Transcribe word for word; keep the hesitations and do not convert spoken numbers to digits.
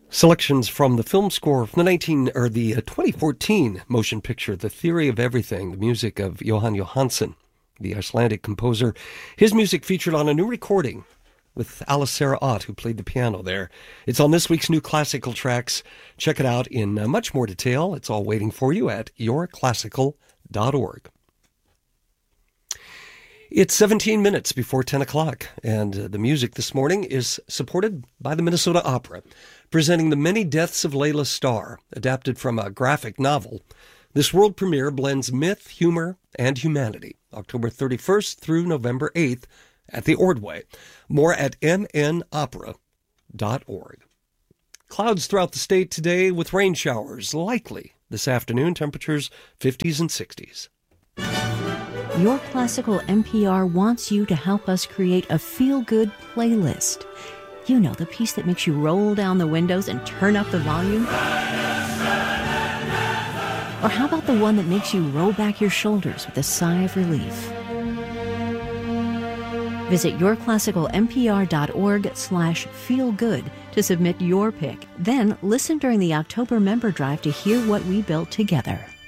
Selections from the film score from the nineteen or the uh, twenty fourteen motion picture The Theory of Everything, the music of Johan Johansson, the Icelandic composer. His music featured on a new recording with Alice Sarah Ott, who played the piano there. It's on this week's New Classical Tracks. Check it out in uh, much more detail. It's all waiting for you at your classical dot org. It's seventeen minutes before ten o'clock, and uh, the music this morning is supported by the Minnesota Opera, presenting The Many Deaths of Layla Starr, adapted from a graphic novel. This world premiere blends myth, humor, and humanity, October thirty-first through November eighth at the Ordway. More at m n opera dot org. Clouds throughout the state today with rain showers likely this afternoon, temperatures fifties and sixties. Your Classical N P R wants you to help us create a feel-good playlist. You know, the piece that makes you roll down the windows and turn up the volume? Or how about the one that makes you roll back your shoulders with a sigh of relief? Visit your classical n p r dot org slash feel good to submit your pick. Then listen during the October member drive to hear what we built together.